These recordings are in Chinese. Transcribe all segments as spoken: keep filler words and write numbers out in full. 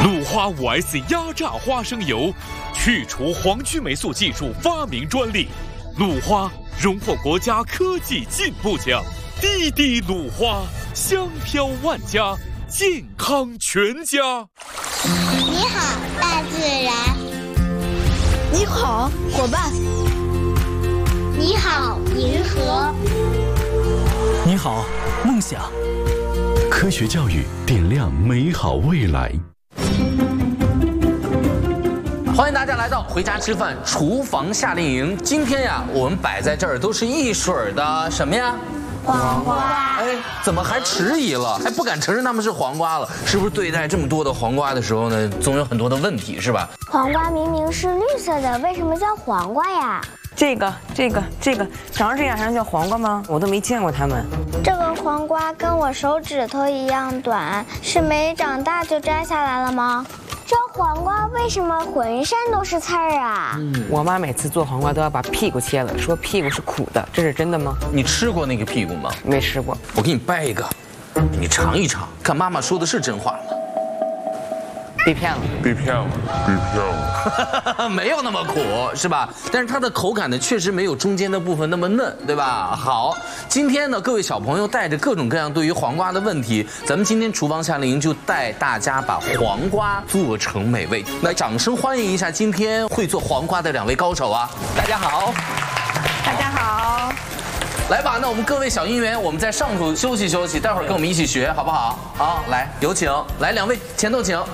鲁花 五 S 压榨花生油，去除黄曲霉素技术发明专利。鲁花荣获国家科技进步奖。滴滴鲁花，香飘万家，健康全家。 你好，大自然。 你好，伙伴。 你好，银河。 你好，梦想。科学教育点亮美好未来。 欢迎大家来到回家吃饭厨房夏令营。今天呀，我们摆在这儿都是一水儿的什么呀？ 黄瓜。 哎，怎么还迟疑了？还不敢承认他们是黄瓜了？是不是对待这么多的黄瓜的时候呢，总有很多的问题，是吧？ 黄瓜明明是绿色的，为什么叫黄瓜呀？ 这个、这个、这个长成这样还能叫黄瓜吗？我都没见过它们。 这个黄瓜跟我手指头一样短，是没长大就摘下来了吗？这黄瓜为什么浑身都是刺儿啊？ 嗯，我妈每次做黄瓜都要把屁股切了，说屁股是苦的，这是真的吗？ 你吃过那个屁股吗？ 没吃过。 我给你掰一个，你尝一尝，看妈妈说的是真话吗？ 被骗了， 被骗了，被骗了， 没有那么苦，是吧？但是它的口感呢，确实没有中间的部分那么嫩，对吧？好，今天呢，各位小朋友带着各种各样对于黄瓜的问题，咱们今天厨房夏令营就带大家把黄瓜做成美味。来，掌声欢迎一下今天会做黄瓜的两位高手啊！大家好， 大家好。 来吧，那我们各位小音员，我们在上头休息休息，待会儿跟我们一起学，好不好？好，来，有请，来两位前头请。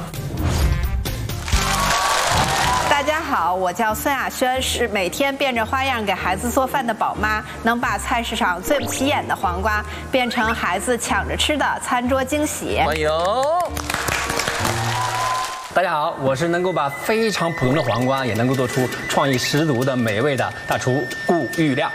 大家好，我叫孙亚轩，是每天变着花样给孩子做饭的宝妈，能把菜市场最不起眼的黄瓜变成孩子抢着吃的餐桌惊喜。 欢迎。 大家好，我是能够把非常普通的黄瓜也能够做出创意十足的美味的大厨顾玉亮。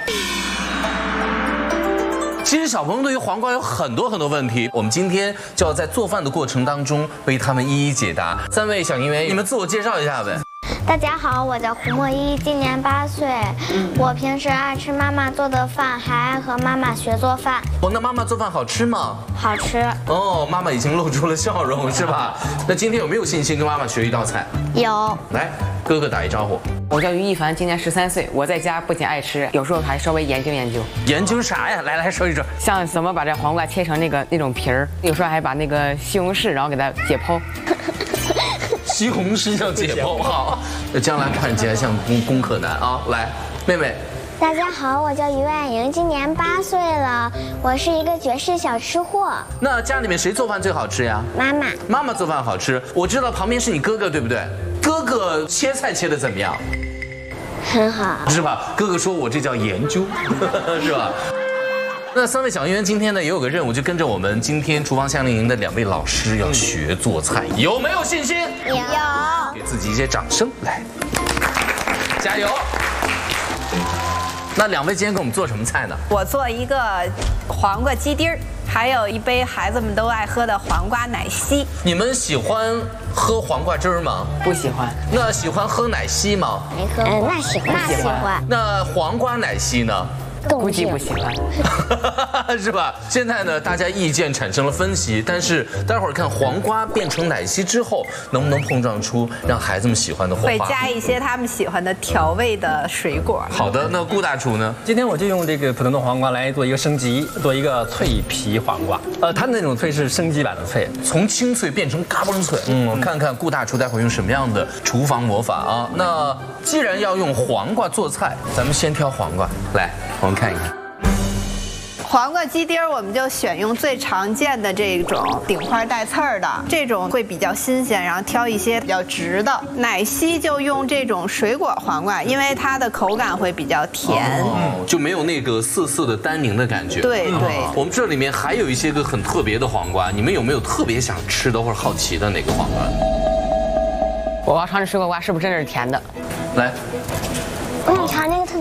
其实小朋友对于黄瓜有很多很多问题，我们今天就要在做饭的过程当中为他们一一解答。三位小音员，你们自我介绍一下呗。 大家好，我叫胡墨一，今年八岁。我平时爱吃妈妈做的饭，还爱和妈妈学做饭。 哦，那妈妈做饭好吃吗？ 好吃。 哦，妈妈已经露出了笑容，是吧？那今天有没有信心跟妈妈学一道菜？ 有。 来，哥哥打一招呼。 我叫于一凡，今年十三岁。我在家不仅爱吃，有时候还稍微研究研究。 研究啥呀？来来说一说。 像怎么把这黄瓜切成那个那种皮儿，有时候还把那个西红柿，然后给它解剖。 西红柿要解剖，好，那将来看起来像功功课难啊！来，妹妹。 大家好，我叫于婉莹，今年八岁了，我是一个绝世小吃货。 那家里面谁做饭最好吃呀？ 妈妈。 妈妈做饭好吃，我知道旁边是你哥哥，对不对？哥哥切菜切得怎么样？ 很好， 是吧？哥哥说我这叫研究，是吧？那三位小音员今天呢也有个任务，就跟着我们今天厨房夏令营的两位老师要学做菜，有没有信心？ 有。 给自己一些掌声，来，加油！那两位今天给我们做什么菜呢？ 我做一个黄瓜鸡丁儿，还有一杯孩子们都爱喝的黄瓜奶昔。 你们喜欢喝黄瓜汁儿吗？ 不喜欢。 那喜欢喝奶昔吗？ 没喝过。嗯，那喜欢，那喜欢。 那黄瓜奶昔呢？ 估计不喜欢， 是吧？现在呢，大家意见产生了分歧，但是待会儿看黄瓜变成奶昔之后，能不能碰撞出让孩子们喜欢的火花？ 会加一些他们喜欢的调味的水果。 好的，那顾大厨呢？ 今天我就用这个普通的黄瓜来做一个升级，做一个脆皮黄瓜。呃，它那种脆是升级版的脆， 从清脆变成嘎嘣脆。嗯，我看看顾大厨待会儿用什么样的厨房魔法啊？那既然要用黄瓜做菜，咱们先挑黄瓜来。我们看一看， 黄瓜鸡丁儿我们就选用最常见的这种顶花带刺儿的，这种会比较新鲜，然后挑一些比较直的。奶昔就用这种水果黄瓜，因为它的口感会比较甜， 哦，就没有那个涩涩的单宁的感觉。 对对。 我们这里面还有一些个很特别的黄瓜，你们有没有特别想吃的或者好奇的哪个黄瓜？ 我要尝试水果瓜是不是真的是甜的？ 来， 我想尝那个特别。